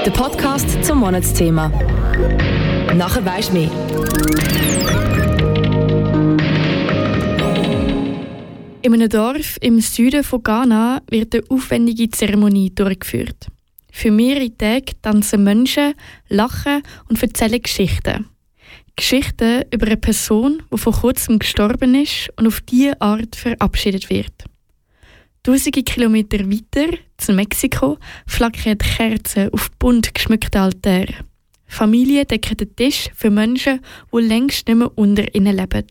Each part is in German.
Der Podcast zum Monatsthema. Nachher weisst du mehr. In einem Dorf im Süden von Ghana wird eine aufwendige Zeremonie durchgeführt. Für mehrere Tage tanzen Menschen, lachen und erzählen Geschichten. Geschichten über eine Person, die vor kurzem gestorben ist und auf diese Art verabschiedet wird. Tausende Kilometer weiter, zu Mexiko, flackern Kerzen auf bunt geschmückten Altären. Familien decken den Tisch für Menschen, die längst nicht mehr unter ihnen leben.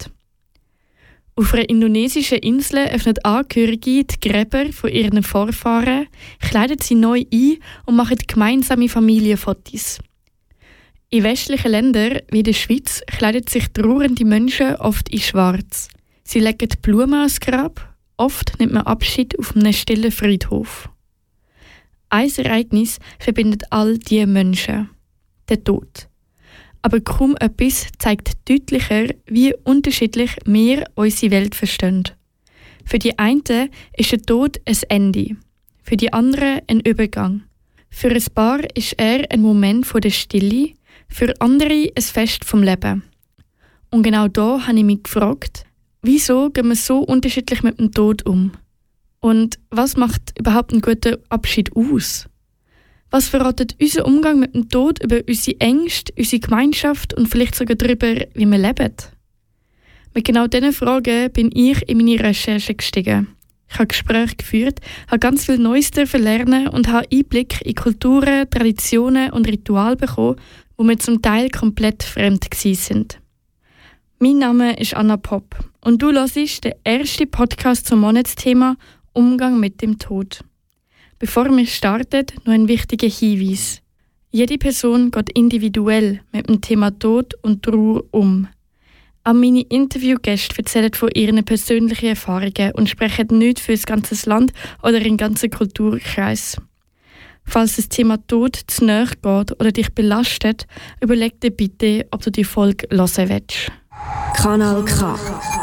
Auf einer indonesischen Insel öffnen Angehörige die Gräber von ihren Vorfahren, kleiden sie neu ein und machen gemeinsame Familienfotos. In westlichen Ländern wie der Schweiz kleiden sich trauernde Menschen oft in Schwarz. Sie legen Blumen ans Grab. Oft nimmt man Abschied auf einem stillen Friedhof. Ein Ereignis verbindet all diese Menschen: der Tod. Aber kaum etwas zeigt deutlicher, wie unterschiedlich wir unsere Welt verstehen. Für die einen ist der Tod ein Ende, für die anderen ein Übergang. Für ein Paar ist er ein Moment der Stille, für andere ein Fest vom Leben. Und genau da habe ich mich gefragt, wieso gehen wir so unterschiedlich mit dem Tod um? Und was macht überhaupt einen guten Abschied aus? Was verratet unser Umgang mit dem Tod über unsere Ängste, unsere Gemeinschaft und vielleicht sogar darüber, wie wir leben? Mit genau diesen Fragen bin ich in meine Recherche gestiegen. Ich habe Gespräche geführt, habe ganz viel Neues lernen und habe Einblick in Kulturen, Traditionen und Rituale bekommen, die mir zum Teil komplett fremd waren. Mein Name ist Anna Popp und du hörst den ersten Podcast zum Monatsthema Umgang mit dem Tod. Bevor wir starten, noch ein wichtiger Hinweis. Jede Person geht individuell mit dem Thema Tod und Trauer um. Auch meine Interviewgäste erzählen von ihren persönlichen Erfahrungen und sprechen nicht für das ganze Land oder den ganzen Kulturkreis. Falls das Thema Tod zu nahe geht oder dich belastet, überleg dir bitte, ob du die Folge hören willst. Kanal K.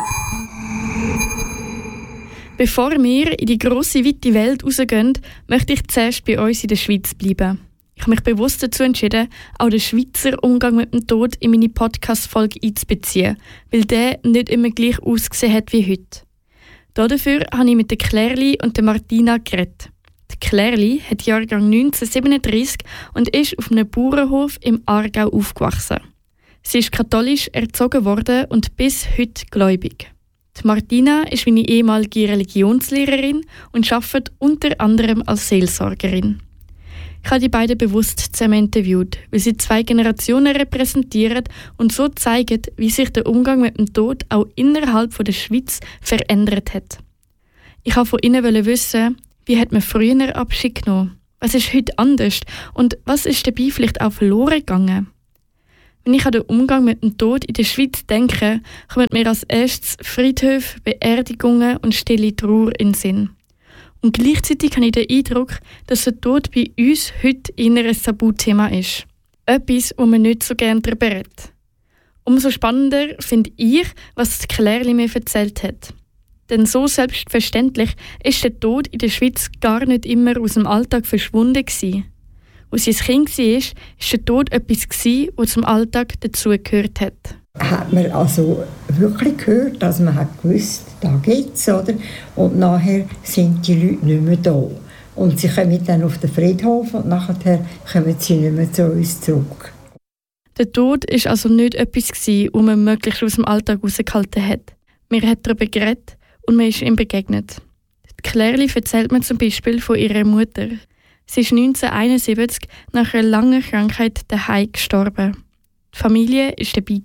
Bevor wir in die grosse, weite Welt rausgehen, möchte ich zuerst bei uns in der Schweiz bleiben. Ich habe mich bewusst dazu entschieden, auch den Schweizer Umgang mit dem Tod in meine Podcast-Folge einzubeziehen, weil der nicht immer gleich ausgesehen hat wie heute. Dafür habe ich mit der Klärli und der Martina geredet. Die Klärli hat Jahrgang 1937 und ist auf einem Bauernhof im Aargau aufgewachsen. Sie ist katholisch erzogen worden und bis heute gläubig. Die Martina ist meine ehemalige Religionslehrerin und arbeitet unter anderem als Seelsorgerin. Ich habe die beiden bewusst zusammen interviewt, weil sie zwei Generationen repräsentieren und so zeigen, wie sich der Umgang mit dem Tod auch innerhalb der Schweiz verändert hat. Ich wollte von ihnen wissen, wie hat man früher Abschied genommen? Was ist heute anders? Und was ist dabei vielleicht auch verloren gegangen? Wenn ich an den Umgang mit dem Tod in der Schweiz denke, kommen mir als erstes Friedhöfe, Beerdigungen und stille Trauer in den Sinn. Und gleichzeitig habe ich den Eindruck, dass der Tod bei uns heute eher ein Tabuthema ist. Etwas, wo man nicht so gerne darüber redet. Umso spannender finde ich, was die Klärli mir erzählt hat. Denn so selbstverständlich ist der Tod in der Schweiz gar nicht immer aus dem Alltag verschwunden gewesen. Als sie ein Kind war, war der Tod etwas, das zum Alltag dazugehört hat. Hat man also wirklich gehört, dass man hat gewusst, da geht's, oder? Und nachher sind die Leute nicht mehr da. Und sie kommen dann auf den Friedhof und nachher kommen sie nicht mehr zu uns zurück. Der Tod war also nicht etwas, das man möglichst aus dem Alltag herausgehalten hat. Man hat darüber geredet und man ist ihm begegnet. Die Klärli erzählt mir zum Beispiel von ihrer Mutter. Sie ist 1971 nach einer langen Krankheit daheim gestorben. Die Familie war dabei.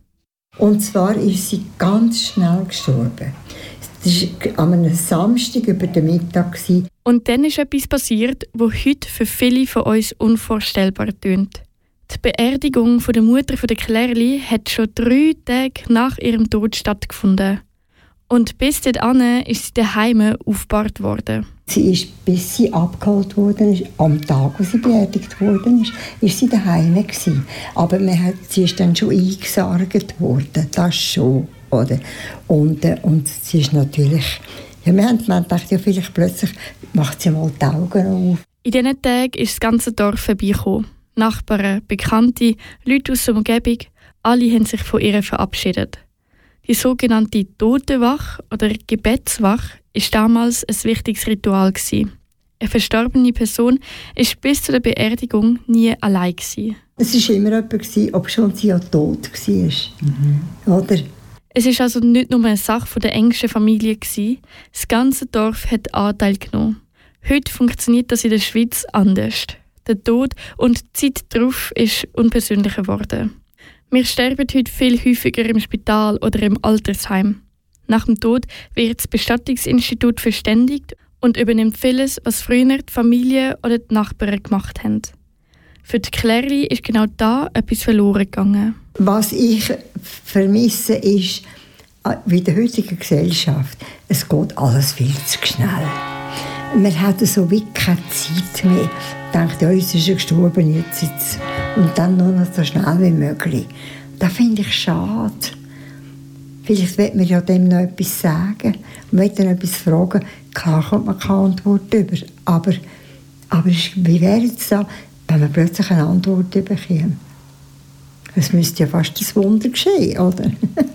Und zwar ist sie ganz schnell gestorben. Das war an einem Samstag über den Mittag. Und dann ist etwas passiert, das heute für viele von uns unvorstellbar tönt. Die Beerdigung der Mutter der Klärli hat schon 3 Tage nach ihrem Tod stattgefunden. Und bis dahin ist sie daheim aufgebahrt worden. Sie ist, bis sie abgeholt wurde, am Tag, wo sie beerdigt wurde, ist sie daheim gewesen. Aber sie ist dann schon eingesargt worden, das schon, oder? Und sie ist natürlich, ja, wir haben gedacht, ja, vielleicht plötzlich macht sie mal die Augen auf. In diesen Tagen ist das ganze Dorf vorbeigekommen. Nachbarn, Bekannte, Leute aus der Umgebung, alle haben sich von ihr verabschiedet. Die sogenannte Totenwache oder Gebetswache war damals ein wichtiges Ritual. Eine verstorbene Person war bis zu der Beerdigung nie allein. Es war immer jemand, ob schon sie ja tot war. Oder? Es war also nicht nur eine Sache der engsten Familie. Das ganze Dorf hat Anteil genommen. Heute funktioniert das in der Schweiz anders. Der Tod und die Zeit darauf ist unpersönlicher geworden. Wir sterben heute viel häufiger im Spital oder im Altersheim. Nach dem Tod wird das Bestattungsinstitut verständigt und übernimmt vieles, was früher die Familie oder die Nachbarn gemacht haben. Für die Klärli ist genau da etwas verloren gegangen. Was ich vermisse, ist, wie in der heutigen Gesellschaft, es geht alles viel zu schnell. Man hat so wie keine Zeit mehr. Man denkt, ja, uns ist er gestorben, jetzt. Und dann nur noch so schnell wie möglich. Das finde ich schade. Vielleicht will man ja dem noch etwas sagen. Man will dann etwas fragen. Klar kommt man keine Antwort über. Aber wie wäre es da, wenn man plötzlich eine Antwort bekäme? Es müsste ja fast ein Wunder geschehen, oder?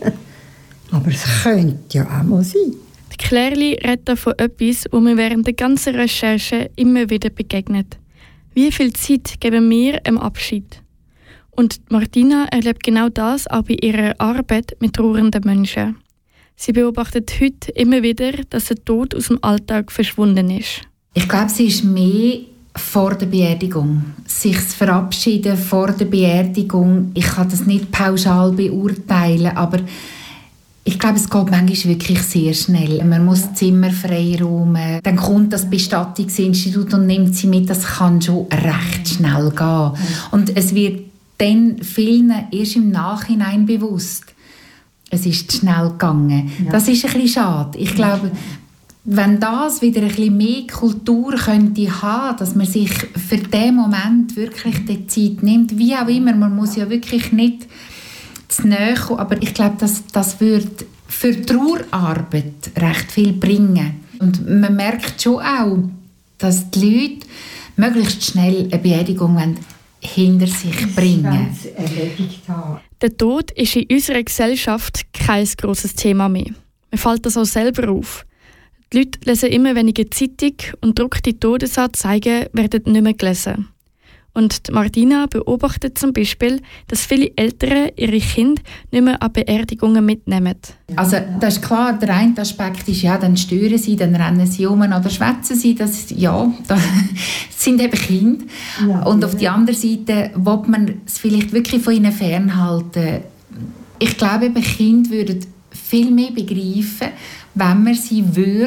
Aber es könnte ja auch mal sein. Die Klärli redet von etwas, wo mir während der ganzen Recherche immer wieder begegnet. Wie viel Zeit geben wir im Abschied? Und Martina erlebt genau das auch bei ihrer Arbeit mit trauernden Menschen. Sie beobachtet heute immer wieder, dass der Tod aus dem Alltag verschwunden ist. Ich glaube, sie ist mehr vor der Beerdigung. Sich zu verabschieden vor der Beerdigung, ich kann das nicht pauschal beurteilen, aber ich glaube, es geht manchmal wirklich sehr schnell. Man muss Zimmer freiräumen. Dann kommt das Bestattungsinstitut und nimmt sie mit. Das kann schon recht schnell gehen. Und es wird dann vielen erst im Nachhinein bewusst, es ist zu schnell gegangen. Ja. Das ist ein bisschen schade. Ich glaube, wenn das wieder ein bisschen mehr Kultur könnte haben, dass man sich für den Moment wirklich die Zeit nimmt, wie auch immer, man muss ja wirklich nicht zu nahe kommen, aber ich glaube, das würde für die Trauerarbeit recht viel bringen. Und man merkt schon auch, dass die Leute möglichst schnell eine Beerdigung hinter sich bringen. Der Tod ist in unserer Gesellschaft kein grosses Thema mehr. Mir fällt das auch selber auf. Die Leute lesen immer weniger Zeitung und druckte Todesanzeigen werden nicht mehr gelesen. Und Martina beobachtet zum Beispiel, dass viele Eltern ihre Kinder nicht mehr an Beerdigungen mitnehmen. Also das ist klar, der eine Aspekt ist, ja, dann stören sie, dann rennen sie um oder schwätzen sie, das sind eben Kinder. Ja, und auf der anderen Seite will man es vielleicht wirklich von ihnen fernhalten. Ich glaube, eben Kinder würden viel mehr begreifen, wenn man sie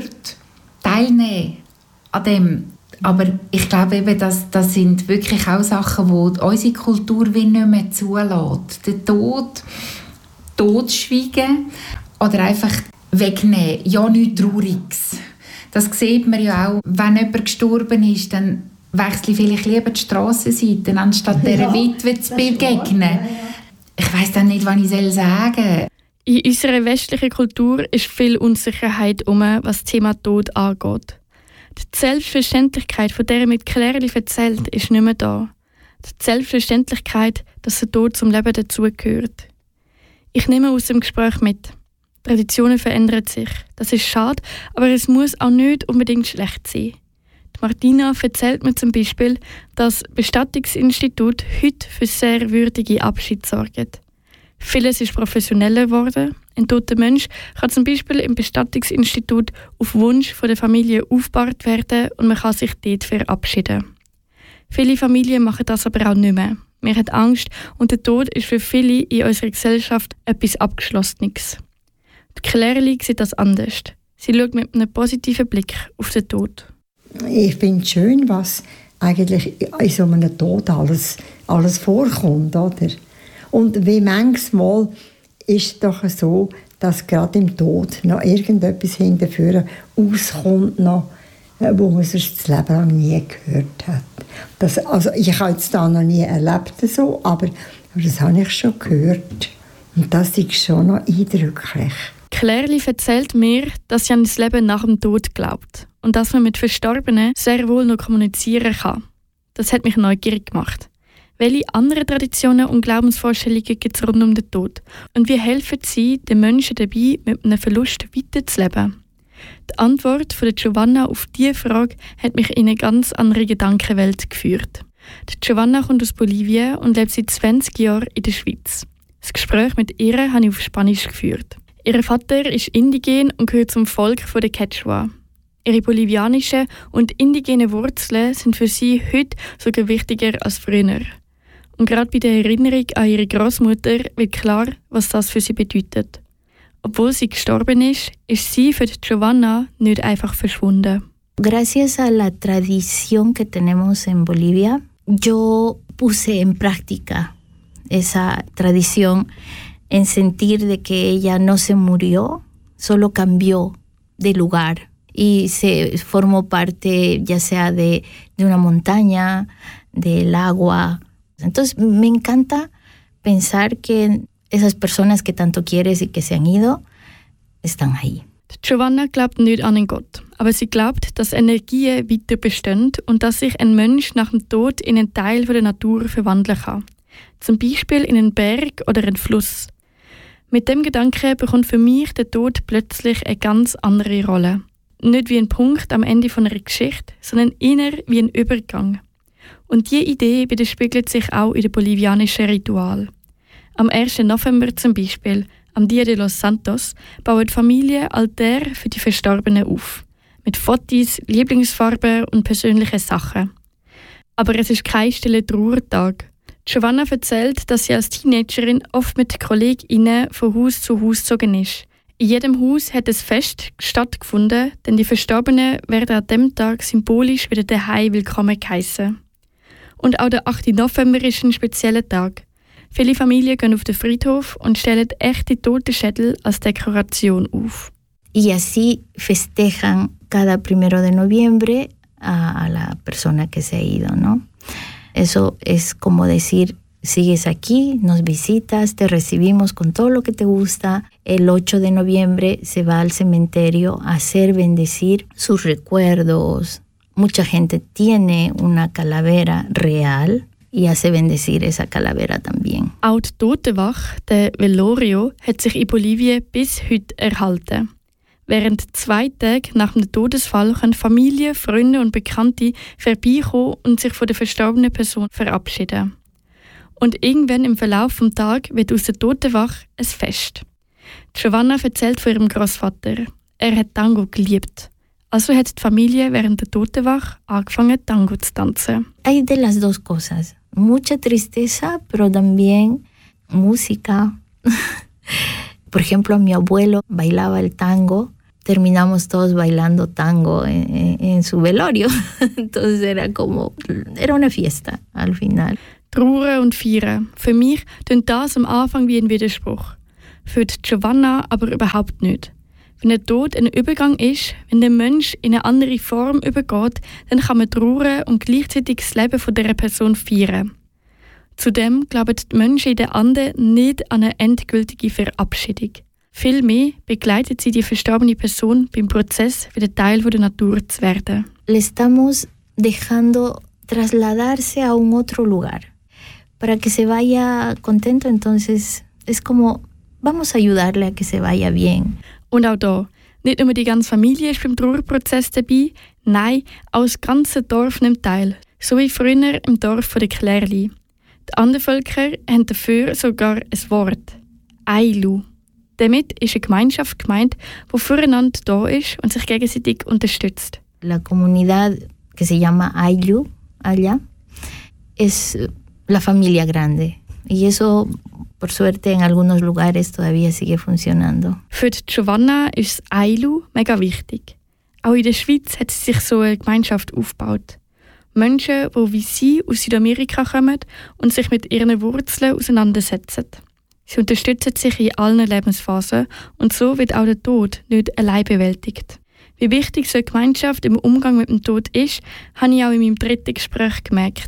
teilnehmen an dem. Aber ich glaube eben, das sind wirklich auch Sachen, die unsere Kultur nicht mehr zulässt. Den Tod totschweigen oder einfach wegnehmen. Ja, nichts Trauriges. Das sieht man ja auch, wenn jemand gestorben ist, dann wechsle ich vielleicht lieber die Strassenseite, anstatt dieser Witwe zu begegnen. Ich weiss dann nicht, was ich sagen soll. In unserer westlichen Kultur ist viel Unsicherheit was das Thema Tod angeht. Die Selbstverständlichkeit, von der mit Klärli erzählt, ist nicht mehr da. Die Selbstverständlichkeit, dass der Tod zum Leben dazugehört. Ich nehme aus dem Gespräch mit. Traditionen verändern sich. Das ist schade, aber es muss auch nicht unbedingt schlecht sein. Die Martina erzählt mir zum Beispiel, dass das Bestattungsinstitut heute für sehr würdige Abschied sorgt. Vieles ist professioneller geworden. Ein toter Mensch kann zum Beispiel im Bestattungsinstitut auf Wunsch von der Familie aufgebahrt werden und man kann sich dort verabschieden. Viele Familien machen das aber auch nicht mehr. Man hat Angst und der Tod ist für viele in unserer Gesellschaft etwas Abgeschlossenes. Die Klärli sieht das anders. Sie schaut mit einem positiven Blick auf den Tod. Ich finde es schön, was eigentlich in so einem Tod alles vorkommt, oder? Und wie manchmal ist es doch so, dass gerade im Tod noch irgendetwas hinterführen auskommt, noch, wo man sonst das Leben lang nie gehört hat. Also ich habe es da noch nie erlebt, aber das habe ich schon gehört. Und das ist schon noch eindrücklich. Claire erzählt mir, dass sie an das Leben nach dem Tod glaubt und dass man mit Verstorbenen sehr wohl noch kommunizieren kann. Das hat mich neugierig gemacht. Welche anderen Traditionen und Glaubensvorstellungen gibt es rund um den Tod? Und wie helfen sie den Menschen dabei, mit einem Verlust weiterzuleben? Die Antwort von Giovanna auf diese Frage hat mich in eine ganz andere Gedankenwelt geführt. Die Giovanna kommt aus Bolivien und lebt seit 20 Jahren in der Schweiz. Das Gespräch mit ihr habe ich auf Spanisch geführt. Ihr Vater ist indigen und gehört zum Volk der Quechua. Ihre bolivianischen und indigenen Wurzeln sind für sie heute sogar wichtiger als früher. Und gerade bei der Erinnerung an ihre Großmutter wird klar, was das für sie bedeutet. Obwohl sie gestorben ist sie für Giovanna nicht einfach verschwunden. Gracias a la tradición que tenemos en Bolivia, yo puse en práctica esa tradición en sentir de que ella no se murió, solo cambió de lugar y se formó parte ya sea de una montaña, del agua. Entonces me encanta pensar que esas personas que tanto quieres y que se han ido, están ahí. Giovanna glaubt nicht an einen Gott, aber sie glaubt, dass Energien weiter bestehen und dass sich ein Mensch nach dem Tod in einen Teil der Natur verwandeln kann. Zum Beispiel in einen Berg oder einen Fluss. Mit dem Gedanken bekommt für mich der Tod plötzlich eine ganz andere Rolle. Nicht wie ein Punkt am Ende einer Geschichte, sondern eher wie ein Übergang. Und diese Idee widerspiegelt sich auch in den bolivianischen Ritualen. Am 1. November zum Beispiel, am Dia de los Santos, bauen die Familien Altäre für die Verstorbenen auf. Mit Fotos, Lieblingsfarben und persönlichen Sachen. Aber es ist kein stiller Trauertag. Giovanna erzählt, dass sie als Teenagerin oft mit KollegInnen von Haus zu Haus gezogen ist. In jedem Haus hat ein Fest stattgefunden, denn die Verstorbenen werden an diesem Tag symbolisch wieder daheim willkommen geheissen. Und auch der 8. November ist ein spezieller Tag. Viele Familien gehen auf den Friedhof und stellen echte Totenschädel als Dekoration auf. Y así festejan cada 1 de noviembre a la persona que se ha ido, ¿no? Eso es como decir, sigues aquí, nos visitas, te recibimos con todo lo que te gusta. El 8 de noviembre se va al cementerio a hacer bendecir sus recuerdos. Mucha gente tiene una calavera real y hace bendecir esa calavera también. Auch die Totenwache, der Velorio, hat sich in Bolivien bis heute erhalten. Während 2 Tage nach dem Todesfall können Familie, Freunde und Bekannte vorbeikommen und sich von der verstorbenen Person verabschieden. Und irgendwann im Verlauf des Tages wird aus der Totenwache ein Fest. Giovanna erzählt von ihrem Großvater. Er hat Tango geliebt. Also hat die Familie während der Totenwache angefangen, Tango zu tanzen. Hay de las dos cosas. Mucha tristeza, pero también música. Por ejemplo, mi abuelo bailaba el tango. Terminamos todos bailando tango en su velorio. Entonces era una fiesta al final. Trauern und Feiern. Für mich klingt das am Anfang wie ein Widerspruch. Für die Giovanna aber überhaupt nicht. Wenn der Tod ein Übergang ist, wenn der Mensch in eine andere Form übergeht, dann kann man trauern und gleichzeitig das Leben von dieser Person feiern. Zudem glauben die Menschen in den Anden nicht an eine endgültige Verabschiedung. Vielmehr begleitet sie die verstorbene Person beim Prozess, wieder Teil der Natur zu werden. Le estamos dejando trasladarse a un otro lugar para que se vaya contento. Entonces es como, vamos a ayudarle a que se vaya bien. Und auch da, nicht nur die ganze Familie ist beim Trauerprozess dabei, nein, auch das ganze Dorf nimmt teil. So wie früher im Dorf der Klärli. Die anderen Völker haben dafür sogar ein Wort. Ailu. Damit ist eine Gemeinschaft gemeint, die füreinander da ist und sich gegenseitig unterstützt. La comunidad que se llama Ayllu, allá, es la familia grande. Y eso, por suerte, en algunos lugares todavía sigue funcionando. Für die Giovanna ist das Ailu mega wichtig. Auch in der Schweiz hat sich so eine Gemeinschaft aufgebaut. Menschen, die wie sie aus Südamerika kommen und sich mit ihren Wurzeln auseinandersetzen. Sie unterstützen sich in allen Lebensphasen und so wird auch der Tod nicht allein bewältigt. Wie wichtig so eine Gemeinschaft im Umgang mit dem Tod ist, habe ich auch in meinem 3. Gespräch gemerkt.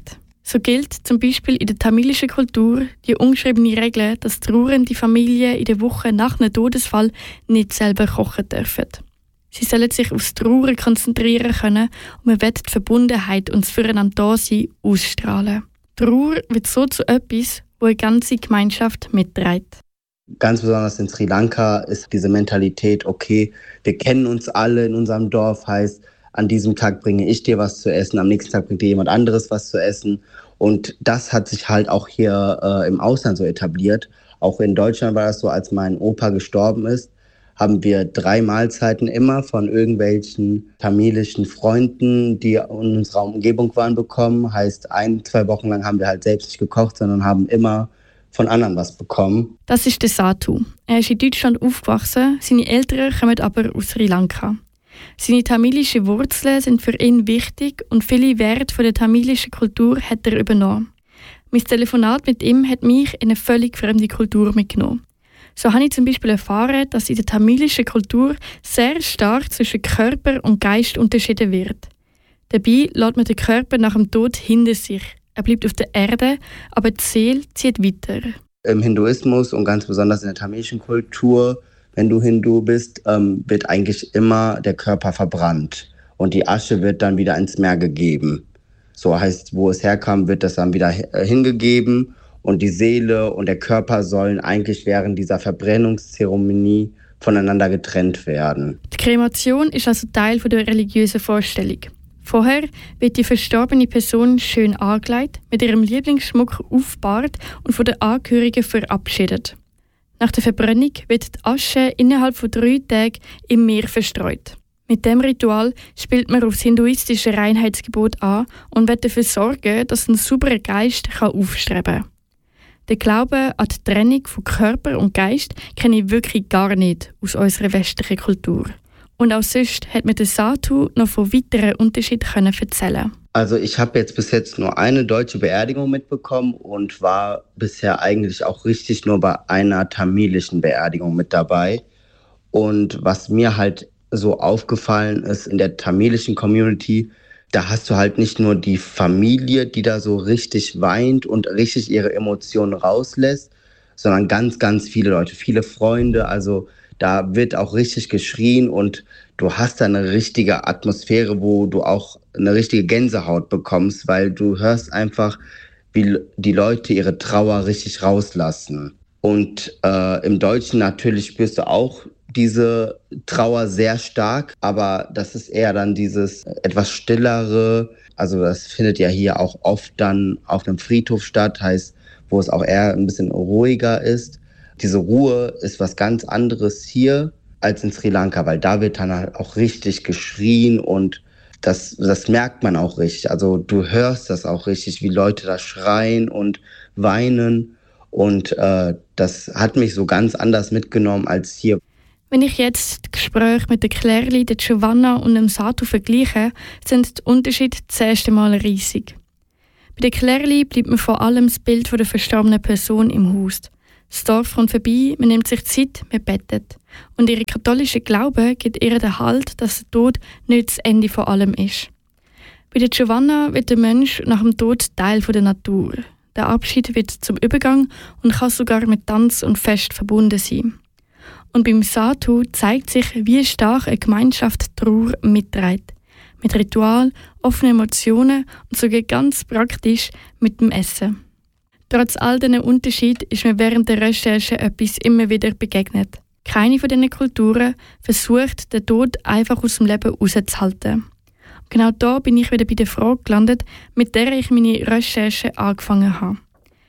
So gilt zum Beispiel in der tamilischen Kultur die ungeschriebene Regel, dass trauernde Familien in der Woche nach einem Todesfall nicht selber kochen dürfen. Sie sollen sich aufs Trauern konzentrieren können und man will die Verbundenheit und das Füreinander-Dasein ausstrahlen. Trauer wird so zu etwas, wo eine ganze Gemeinschaft mitträgt. Ganz besonders in Sri Lanka ist diese Mentalität, okay, wir kennen uns alle in unserem Dorf, heißt, an diesem Tag bringe ich dir was zu essen, am nächsten Tag bringt dir jemand anderes was zu essen. Und das hat sich halt auch hier im Ausland so etabliert. Auch in Deutschland war das so, als mein Opa gestorben ist, haben wir 3 Mahlzeiten immer von irgendwelchen tamilischen Freunden, die in unserer Umgebung waren, bekommen. Heißt, 1-2 Wochen lang haben wir halt selbst nicht gekocht, sondern haben immer von anderen was bekommen. Das ist der Satu. Er ist in Deutschland aufgewachsen, seine Eltern kommen aber aus Sri Lanka. Seine tamilischen Wurzeln sind für ihn wichtig und viele Werte von der tamilischen Kultur hat er übernommen. Mein Telefonat mit ihm hat mich in eine völlig fremde Kultur mitgenommen. So habe ich zum Beispiel erfahren, dass in der tamilischen Kultur sehr stark zwischen Körper und Geist unterschieden wird. Dabei lässt man den Körper nach dem Tod hinter sich. Er bleibt auf der Erde, aber die Seele zieht weiter. Im Hinduismus und ganz besonders in der tamilischen Kultur, wenn du Hindu bist, wird eigentlich immer der Körper verbrannt und die Asche wird dann wieder ins Meer gegeben. So heißt, wo es herkam, wird das dann wieder hingegeben und die Seele und der Körper sollen eigentlich während dieser Verbrennungszeremonie voneinander getrennt werden. Die Kremation ist also Teil der religiösen Vorstellung. Vorher wird die verstorbene Person schön angelegt, mit ihrem Lieblingsschmuck aufgebahrt und von den Angehörigen verabschiedet. Nach der Verbrennung wird die Asche innerhalb von 3 Tagen im Meer verstreut. Mit dem Ritual spielt man auf das hinduistische Reinheitsgebot an und wird dafür sorgen, dass ein sauberer Geist aufstreben kann. Den Glauben an die Trennung von Körper und Geist kenne ich wirklich gar nicht aus unserer westlichen Kultur. Und auch sonst hat mir der Satu noch von weiteren Unterschieden erzählen. Also ich habe jetzt bis jetzt nur eine deutsche Beerdigung mitbekommen und war bisher eigentlich auch richtig nur bei einer tamilischen Beerdigung mit dabei. Und was mir halt so aufgefallen ist in der tamilischen Community, da hast du halt nicht nur die Familie, die da so richtig weint und richtig ihre Emotionen rauslässt, sondern ganz, ganz viele Leute, viele Freunde, also da wird auch richtig geschrien und du hast da eine richtige Atmosphäre, wo du auch eine richtige Gänsehaut bekommst, weil du hörst einfach, wie die Leute ihre Trauer richtig rauslassen. Und im Deutschen natürlich spürst du auch diese Trauer sehr stark, aber das ist eher dann dieses etwas stillere, also das findet ja hier auch oft dann auf einem Friedhof statt, heißt, wo es auch eher ein bisschen ruhiger ist. Diese Ruhe ist was ganz anderes hier als in Sri Lanka, weil da wird dann halt auch richtig geschrien und das merkt man auch richtig. Also du hörst das auch richtig, wie Leute da schreien und weinen und das hat mich so ganz anders mitgenommen als hier. Wenn ich jetzt das Gespräch mit der Claire, der Giovanna und dem Satu vergleiche, sind die Unterschiede das erste Mal riesig. Bei der Claire bleibt mir vor allem das Bild von der verstorbenen Person im Haus. Das Dorf kommt vorbei, man nimmt sich Zeit, man bettet. Und ihr katholischer Glaube gibt ihr den Halt, dass der Tod nicht das Ende von allem ist. Bei der Giovanna wird der Mensch nach dem Tod Teil der Natur. Der Abschied wird zum Übergang und kann sogar mit Tanz und Fest verbunden sein. Und beim Satu zeigt sich, wie stark eine Gemeinschaft Trauer mitträgt. Mit Ritual, offenen Emotionen und sogar ganz praktisch mit dem Essen. Trotz all diesen Unterschieden ist mir während der Recherche etwas immer wieder begegnet. Keine von diesen Kulturen versucht, den Tod einfach aus dem Leben rauszuhalten. Genau da bin ich wieder bei der Frage gelandet, mit der ich meine Recherche angefangen habe.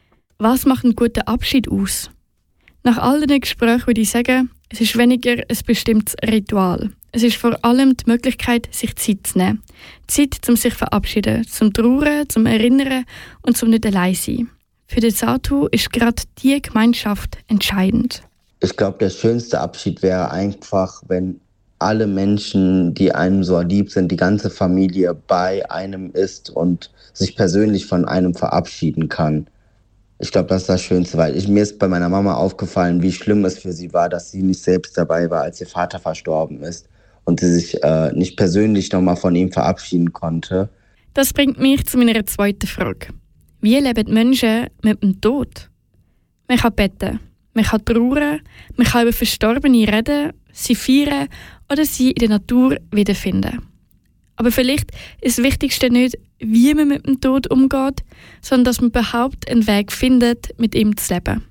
Was macht einen guten Abschied aus? Nach all diesen Gesprächen würde ich sagen, es ist weniger ein bestimmtes Ritual. Es ist vor allem die Möglichkeit, sich Zeit zu nehmen. Zeit, um sich zu verabschieden, zum Trauern, zum Erinnern und zum nicht allein sein. Für den Satu ist gerade diese Gemeinschaft entscheidend. Ich glaube, der schönste Abschied wäre einfach, wenn alle Menschen, die einem so lieb sind, die ganze Familie bei einem ist und sich persönlich von einem verabschieden kann. Ich glaube, das ist das Schönste, weil mir ist bei meiner Mama aufgefallen, wie schlimm es für sie war, dass sie nicht selbst dabei war, als ihr Vater verstorben ist und sie sich nicht persönlich nochmal von ihm verabschieden konnte. Das bringt mich zu meiner zweiten Frage. Wie leben die Menschen mit dem Tod? Man kann beten, man kann trauern, man kann über Verstorbene reden, sie feiern oder sie in der Natur wiederfinden. Aber vielleicht ist das Wichtigste nicht, wie man mit dem Tod umgeht, sondern dass man überhaupt einen Weg findet, mit ihm zu leben.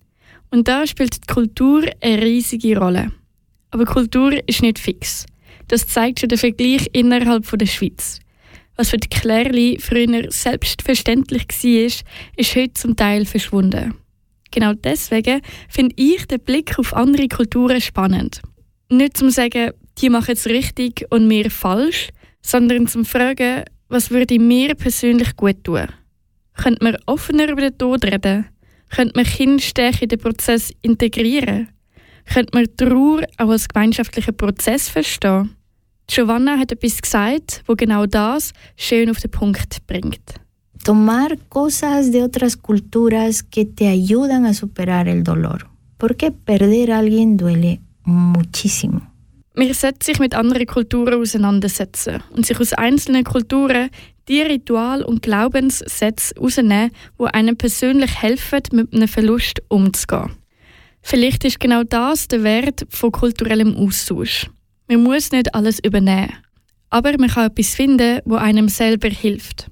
Und da spielt die Kultur eine riesige Rolle. Aber Kultur ist nicht fix. Das zeigt schon der Vergleich innerhalb der Schweiz. Was für die Klärli früher selbstverständlich war, ist heute zum Teil verschwunden. Genau deswegen finde ich den Blick auf andere Kulturen spannend. Nicht zum sagen, die machen es richtig und wir falsch, sondern zum fragen, was würde mir persönlich gut tun? Könnte man offener über den Tod reden? Könnte man Kinder stärker in den Prozess integrieren? Könnte man Trauer auch als gemeinschaftlichen Prozess verstehen? Giovanna hat etwas gesagt, wo genau das schön auf den Punkt bringt. Tomar cosas de otras culturas que te ayudan a superar el dolor. Porque perder a alguien duele muchísimo. Man sollte sich mit anderen Kulturen auseinandersetzen und sich aus einzelnen Kulturen die Rituale und Glaubenssätze herausnehmen, die einem persönlich helfen, mit einem Verlust umzugehen. Vielleicht ist genau das der Wert von kulturellem Austausch. Man muss nicht alles übernehmen, aber man kann etwas finden, das einem selber hilft.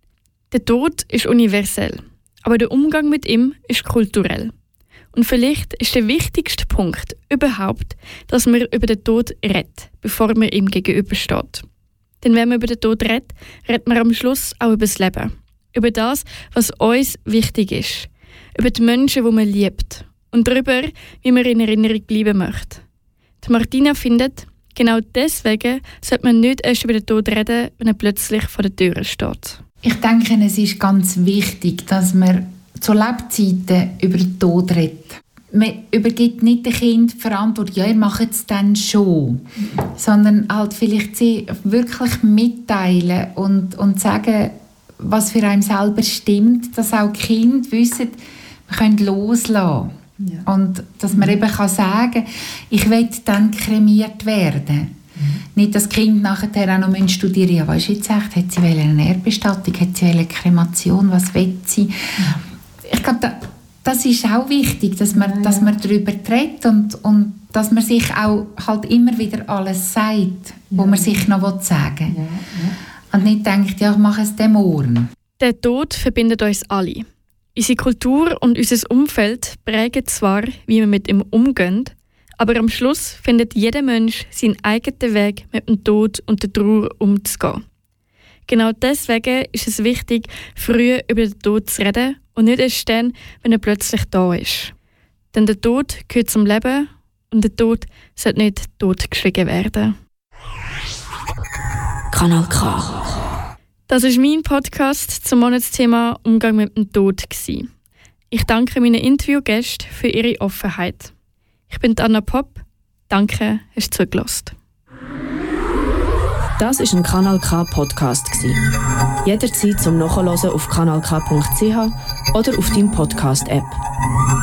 Der Tod ist universell, aber der Umgang mit ihm ist kulturell. Und vielleicht ist der wichtigste Punkt überhaupt, dass man über den Tod redet, bevor man ihm gegenübersteht. Denn wenn man über den Tod redet, redet man am Schluss auch über das Leben. Über das, was uns wichtig ist. Über die Menschen, die man liebt. Und darüber, wie man in Erinnerung bleiben möchte. Die Martina findet, genau deswegen sollte man nicht erst über den Tod reden, wenn er plötzlich vor der Tür steht. Ich denke, es ist ganz wichtig, dass man zu Lebzeiten über den Tod redet. Man übergibt nicht dem Kind die Verantwortung, ja, ihr macht es dann schon. Sondern halt vielleicht sie wirklich mitteilen und sagen, was für einen selber stimmt, dass auch die Kinder wissen, wir können loslassen. Ja. Und dass man eben kann sagen, ich will dann kremiert werden. Nicht, dass die Kinder nachher auch noch studieren, ja, was ist jetzt echt, hat sie eine Erdbestattung, hat sie eine Kremation, was will sie? Ich glaube, das ist auch wichtig, dass man darüber redet und dass man sich auch halt immer wieder alles sagt, wo man sich noch sagen will. Und nicht denkt, ja, ich mache es dann morgen. Der Tod verbindet uns alle. Unsere Kultur und unser Umfeld prägen zwar, wie wir mit ihm umgehen, aber am Schluss findet jeder Mensch seinen eigenen Weg, mit dem Tod und der Trauer umzugehen. Genau deswegen ist es wichtig, früh über den Tod zu reden und nicht erst dann, wenn er plötzlich da ist. Denn der Tod gehört zum Leben und der Tod sollte nicht totgeschwiegen werden. Kanal K. Das war mein Podcast zum Monatsthema Umgang mit dem Tod. Ich danke meinen Interviewgästen für ihre Offenheit. Ich bin Anna Popp. Danke, hast du zugelassen. Das war ein Kanal K Podcast. Jederzeit zum Nachhören auf kanalk.ch oder auf deinem Podcast-App.